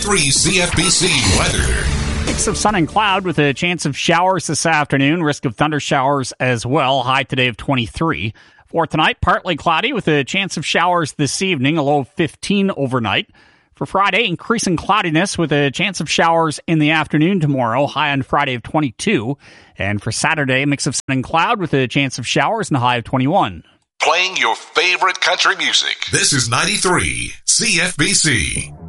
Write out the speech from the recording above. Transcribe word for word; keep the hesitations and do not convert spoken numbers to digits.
ninety-three C F B C weather. Mix of sun and cloud with a chance of showers this afternoon. Risk of thunder showers as well. High today of twenty-three. For tonight, partly cloudy with a chance of showers this evening. A low of fifteen overnight. For Friday, increasing cloudiness with a chance of showers in the afternoon tomorrow. High on Friday of twenty-two. And for Saturday, a mix of sun and cloud with a chance of showers and a high of twenty-one. Playing your favorite country music. This is ninety-three C F B C.